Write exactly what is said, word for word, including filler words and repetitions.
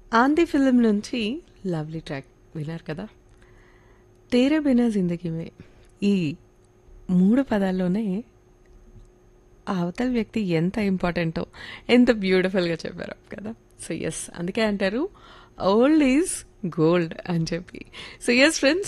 ఆంధీ film నుంచి lovely track విన్నారు కదా. తేరే బినా జిందగీ మే ఈ మూడు పదాల్లోనే ఆ అవతల వ్యక్తి ఎంత ఇంపార్టెంటో ఎంత బ్యూటిఫుల్గా చెప్పారు కదా. సో ఎస్, అందుకే అంటారు ఓల్డ్ ఈజ్ గోల్డ్ అని చెప్పి. So yes friends,